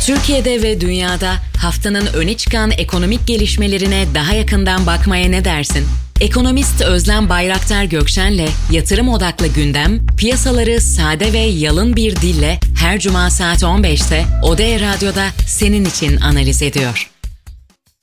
Türkiye'de ve dünyada haftanın öne çıkan ekonomik gelişmelerine daha yakından bakmaya ne dersin? Ekonomist Özlem Bayraktar Gökşen'le yatırım odaklı gündem, piyasaları sade ve yalın bir dille her cuma saat 15'te ODE Radyo'da senin için analiz ediyor.